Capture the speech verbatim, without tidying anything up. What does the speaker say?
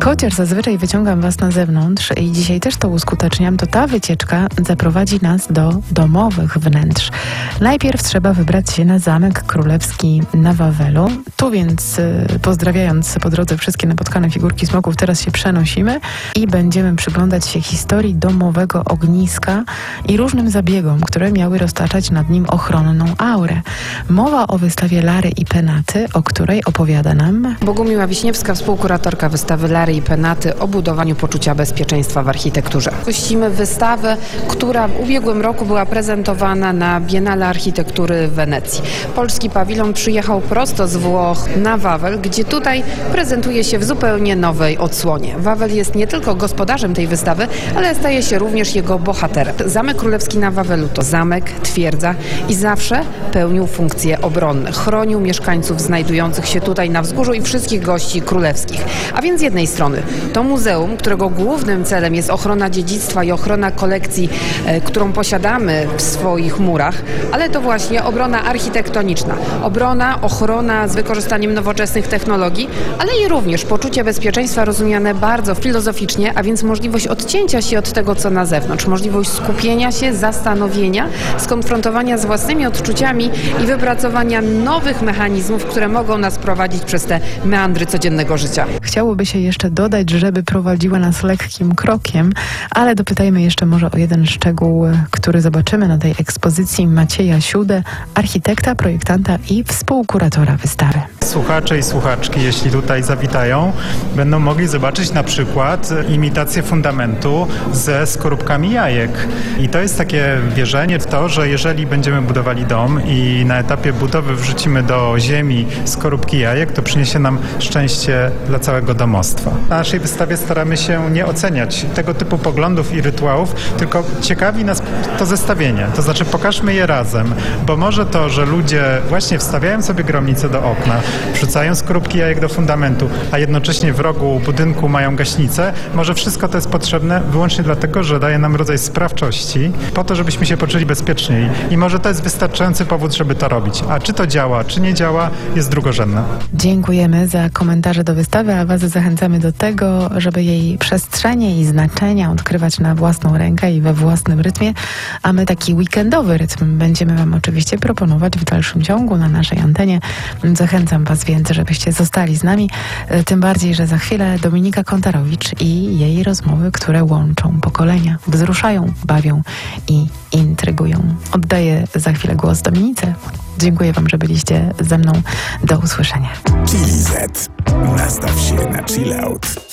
Chociaż zazwyczaj wyciągam Was na zewnątrz i dzisiaj też to uskuteczniam, to ta wycieczka zaprowadzi nas do domowych wnętrz. Najpierw trzeba wybrać się na Zamek Królewski na Wawelu. Tu więc, pozdrawiając po drodze wszystkie napotkane figurki smoków, teraz się przenosimy i będziemy przyglądać się historii domowego ogniska i różnym zabiegom, które miały roztaczać nad nim ochronną aurę. Mowa o wystawie Lary i Penaty, o której opowiada nam Bogumiła Wiśniewska, współkuratorka wystawy Lary i Penaty o budowaniu poczucia bezpieczeństwa w architekturze. Gościmy wystawę, która w ubiegłym roku była prezentowana na Biennale Architektury w Wenecji. Polski pawilon przyjechał prosto z Włoch na Wawel, gdzie tutaj prezentuje się w zupełnie nowej odsłonie. Wawel jest nie tylko gospodarzem tej wystawy, ale staje się również jego bohaterem. Zamek Królewski na Wawelu to zamek, twierdza i zawsze pełnił funkcje obronne. Chronił mieszkańców znajdujących się tutaj na wzgórzu i wszystkich gości królewskich. A więc z jednej strony to muzeum, którego głównym celem jest ochrona dziedzictwa i ochrona kolekcji, e, którą posiadamy w swoich murach, ale to właśnie obrona architektoniczna. Obrona, ochrona z wykorzystaniem nowoczesnych technologii, ale i również poczucie bezpieczeństwa rozumiane bardzo filozoficznie, a więc możliwość odcięcia się od tego, co na zewnątrz, możliwość skupienia się, zastanowienia, skonfrontowania z własnymi odczuciami i wypracowania nowych mechanizmów, które mogą nas prowadzić przez te meandry codziennego życia. Chciałoby się jeszcze dodać, żeby prowadziła nas lekkim krokiem, ale dopytajmy jeszcze może o jeden szczegół, który zobaczymy na tej ekspozycji Macieja Siudę, architekta, projektanta i współkuratora wystawy. Słuchacze i słuchaczki, jeśli tutaj zawitają, będą mogli zobaczyć na przykład imitację fundamentu ze skorupkami jajek. I to jest takie wierzenie w to, że jeżeli będziemy budowali dom i na etapie budowy wrzucimy do ziemi skorupki jajek, to przyniesie nam szczęście dla całego domostwa. Na naszej wystawie staramy się nie oceniać tego typu poglądów i rytuałów, tylko ciekawi nas to zestawienie. To znaczy pokażmy je razem, bo może to, że ludzie właśnie wstawiają sobie gromnicę do okna, wrzucają skorupki jajek do fundamentu, a jednocześnie w rogu budynku mają gaśnicę, może wszystko to jest potrzebne wyłącznie dlatego, że daje nam rodzaj sprawczości po to, żebyśmy się poczuli bezpieczniej. I może to jest wystarczający powód, żeby to robić. A czy to działa, czy nie działa, jest drugorzędne. Dziękujemy za komentarze do wystawy, a Was zachęcamy do tego, żeby jej przestrzenie i znaczenia odkrywać na własną rękę i we własnym rytmie, a my taki weekendowy rytm będziemy Wam oczywiście proponować w dalszym ciągu na naszej antenie. Zachęcam Was więc, żebyście zostali z nami, tym bardziej, że za chwilę Dominika Kontarowicz i jej rozmowy, które łączą pokolenia, wzruszają, bawią i intrygują. Oddaję za chwilę głos Dominice. Dziękuję Wam, że byliście ze mną. Do usłyszenia. Chili Z. Nastaw się na chill out.